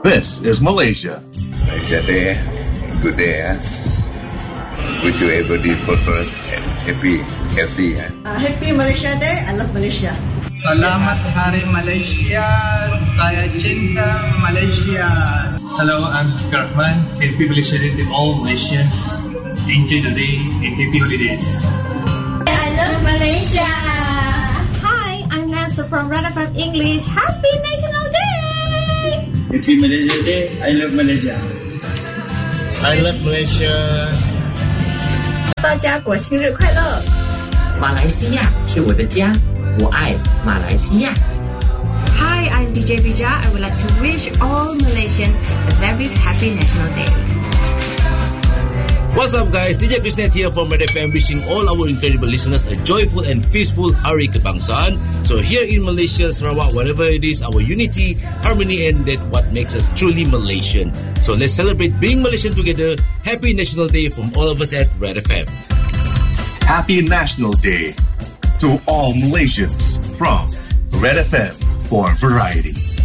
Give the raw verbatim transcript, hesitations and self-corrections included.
This is Malaysia. Malaysia Day, good day. Eh? Wish you everybody prosperous and happy, healthy. Eh? Uh, happy Malaysia Day. I love Malaysia. Selamat Hari Malaysia. Saya cinta Malaysia. Hello, I'm Rahman. Happy Malaysia Day to all Malaysians. Enjoy the day and happy holidays. I love Malaysia. Hi, I'm Nasa from Red F M English. Happy National Day. Happy Malaysia Day. I love Malaysia. I love Malaysia. 大家国庆日快乐！ 马来西亚是我的家，我爱马来西亚。 Hi, I'm D J Bija. I would like to wish all Malaysians a very happy National Day. What's up, guys? D J Krishnet here from Red F M, wishing all our incredible listeners a joyful and peaceful Hari Kebangsaan. So here in Malaysia, Sarawak, whatever it is, our unity, harmony, and that what makes us truly Malaysian. So let's celebrate being Malaysian together. Happy National Day from all of us at Red F M. Happy National Day to all Malaysians from Red F M for Variety.